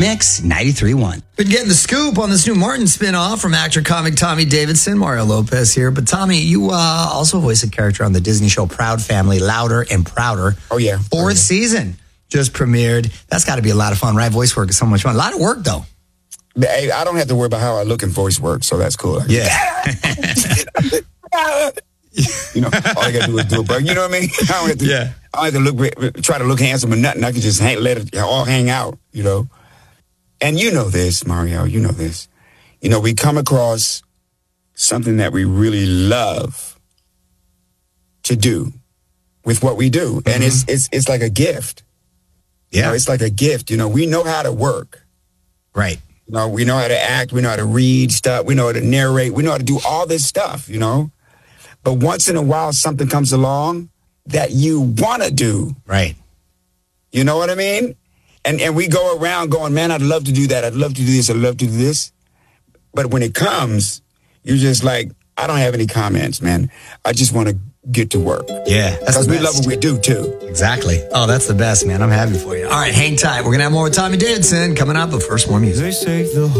Mix 93.1. Been getting the scoop on this new Martin spinoff from actor comic Tommy Davidson. Mario Lopez here. But Tommy, you also voice a character on the Disney show Proud Family, Louder and Prouder. Oh, yeah. Fourth season just premiered. That's got to be a lot of fun, right? Voice work is so much fun. A lot of work, though. Hey, I don't have to worry about how I look in voice work, so that's cool. Yeah. You know, all I got to do is do a break. You know what I mean? I don't have to try to look handsome or nothing. I can just let it all hang out, you know. And you know this, Mario, you know this. You know, we come across something that we really love to do with what we do. Mm-hmm. And it's like a gift. Yeah. You know, it's like a gift. You know, we know how to work. Right. You know, we know how to act. We know how to read stuff. We know how to narrate. We know how to do all this stuff, you know. But once in a while, something comes along that you want to do. Right. You know what I mean? And we go around going, man, I'd love to do that. I'd love to do this. I'd love to do this. But when it comes, you're just like, I don't have any comments, man. I just want to get to work. Yeah. Because we love what we do, too. Exactly. Oh, that's the best, man. I'm happy for you. All right, hang tight. We're going to have more with Tommy Davidson coming up, but first, more music. They say the